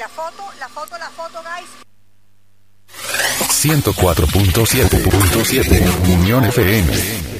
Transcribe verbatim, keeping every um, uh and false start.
la foto, la foto, la foto, guys. ciento cuatro punto siete Unión F M.